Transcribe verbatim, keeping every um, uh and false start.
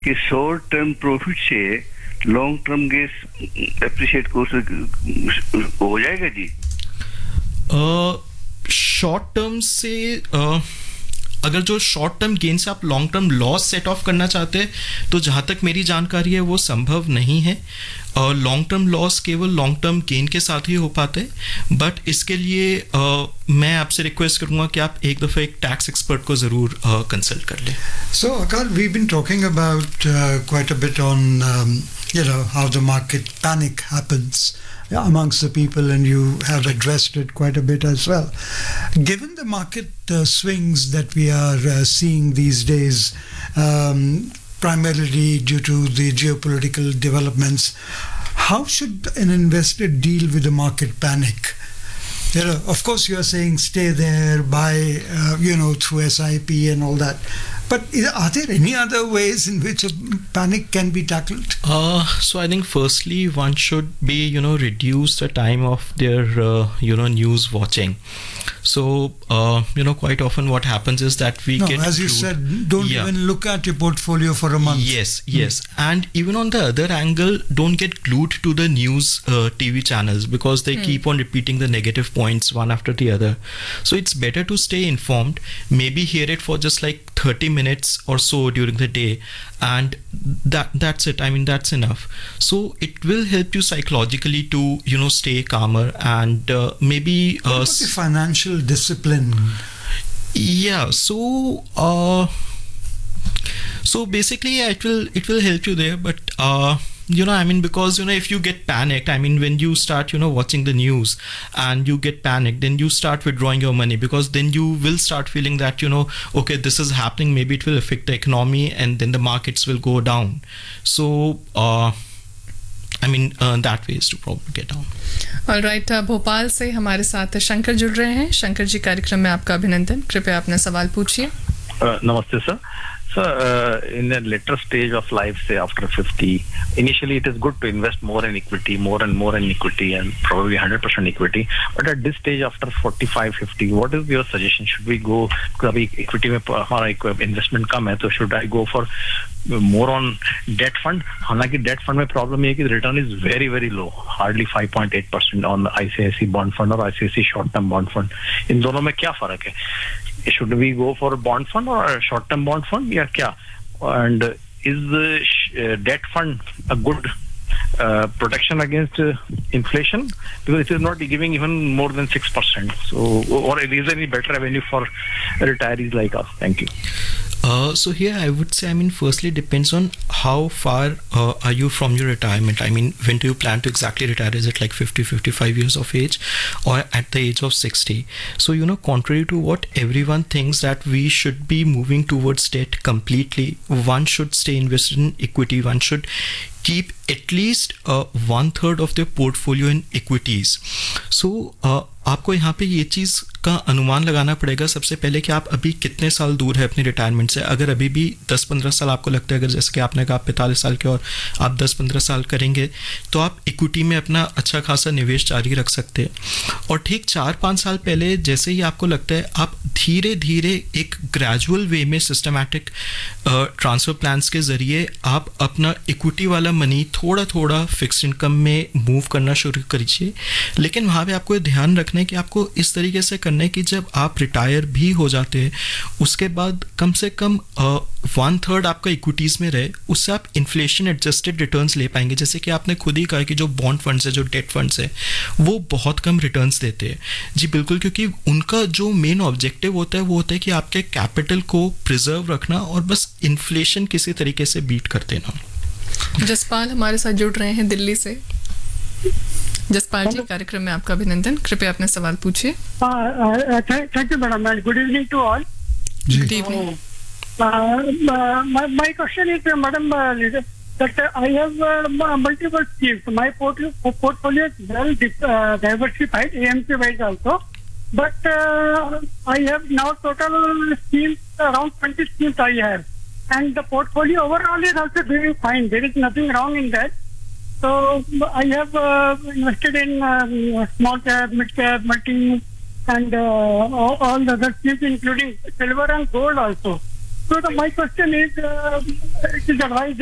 कि short term profit से long term guess appreciate हो जाएगा जी? शॉर्ट टर्म से uh, अगर जो शॉर्ट टर्म गेन से आप long term loss set of करना चाहते हैं तो जहाँ तक मेरी जानकारी है वो संभव नहीं है. और लॉन्ग टर्म लॉस केवल लॉन्ग टर्म गेन के साथ ही हो पाते हैं. बट इसके लिए uh, मैं आपसे रिक्वेस्ट करूँगा कि आप एक दफ़ा एक टैक्स एक्सपर्ट को ज़रूर कंसल्ट कर लें. So Akash, we've been talking about uh, quite a bit on um, you know how the market panic happens amongst the people, and you have addressed it quite a bit as well. Given the market uh, swings that we are uh, seeing these days, um, primarily due to the geopolitical developments, how should an investor deal with the market panic? You know, of course, you are saying stay there, buy, uh, you know, through S I P and all that. But are there any other ways in which a panic can be tackled? Uh, so I think firstly, one should be, you know, reduce the time of their, uh, you know, news watching. So, uh, you know, quite often what happens is that we no, get... as you glued. said, don't yeah. even look at your portfolio for a month. Yes, yes. Mm. And even on the other angle, don't get glued to the news uh, T V channels because they mm. keep on repeating the negative points one after the other. So it's better to stay informed, maybe hear it for just like thirty minutes or so during the day, and that that's it. I mean, that's enough. So it will help you psychologically to, you know, stay calmer and uh, maybe... Uh, what about the financial discipline? Yeah, so uh, so basically yeah, it will it will help you there, but uh, you know, I mean, because, you know, if you get panicked, I mean, when you start, you know, watching the news and you get panicked, then you start withdrawing your money, because then you will start feeling that, you know, okay, this is happening, maybe it will affect the economy, and then the markets will go down. So uh, I mean, uh, that way is to probably get down. All right, uh, Bhopal से हमारे साथ शंकर जुड़ रहे हैं. शंकर जी, कार्यक्रम में आपका अभिनंदन. कृपया अपना सवाल पूछिए. नमस्ते sir. So, uh, in a later stage of life, say after fifty, initially it is good to invest more in equity, more and more in equity, and probably one hundred percent equity. But at this stage, after forty-five, fifty, what is your suggestion? Should we go, because equity में हमारा investment कम है, तो should I go for more on debt fund? हालांकि debt fund में problem ये है कि return is very very low, hardly five point eight percent on I C I C I bond fund और I C I C I short term bond fund. इन दोनों में क्या फर्क है? Should we go for a bond fund or a short term bond fund या क्या? And is the uh, debt fund a good uh, protection against uh, inflation, because it is not giving even more than six percent? So, or is there any better avenue for retirees like us? Thank you. Uh, so here I would say, I mean, firstly it depends on how far uh, are you from your retirement. I mean, when do you plan to exactly retire? Is it like fifty, fifty-five years of age, or at the age of sixty? So, you know, contrary to what everyone thinks that we should be moving towards debt completely, one should stay invested in equity. One should keep at least uh, one third of their portfolio in equities. So uh, आपको यहाँ पे ये चीज़ का अनुमान लगाना पड़ेगा सबसे पहले कि आप अभी कितने साल दूर है अपने रिटायरमेंट से. अगर अभी भी दस पंद्रह साल आपको लगता है, अगर जैसे कि आपने कहा आप पैंतालीस साल के और आप दस पंद्रह साल करेंगे, तो आप इक्विटी में अपना अच्छा खासा निवेश जारी रख सकते हैं. और ठीक चार पाँच साल पहले जैसे ही आपको लगता है, आप धीरे धीरे एक ग्रेजुअल वे में सिस्टमैटिक ट्रांसफ़र प्लान्स के ज़रिए आप अपना इक्विटी वाला मनी थोड़ा थोड़ा फिक्स्ड इनकम में मूव करना शुरू करिए. लेकिन वहाँ पे आपको ध्यान रखना है कि आपको इस तरीके से करना है कि जब आप रिटायर भी हो जाते हैं, उसके बाद कम से कम वन थर्ड आपका इक्विटीज़ में रहे, उससे आप इन्फ्लेशन एडजस्टेड रिटर्न्स ले पाएंगे. जैसे कि आपने खुद ही कहा कि जो बॉन्ड फंड्स है, जो डेट फंड्स है, वो बहुत कम रिटर्न्स देते हैं. जी बिल्कुल, क्योंकि उनका जो मेन ऑब्जेक्टिव होता है वो होता है कि आपके कैपिटल को प्रिजर्व रखना और बस इन्फ्लेशन किसी तरीके से बीट कर देना. जसपाल हमारे साथ जुड़ रहे हैं दिल्ली से. जसपाल जी, कार्यक्रम में आपका अभिनंदन. कृपया अपना सवाल पूछिए. Thank you madam. Good evening to all. Good evening. My question is, madam, uh, that uh, I have uh, multiple schemes. My portfolio, portfolio is well uh, diversified, A M C wise also. But uh, I have now total schemes, around twenty schemes I have. And the portfolio overall is also doing fine. There is nothing wrong in that. So I have uh, invested in uh, small cap, mid cap, multi, and uh, all, all the other schemes, including silver and gold also. So the, my question is, uh, it is advised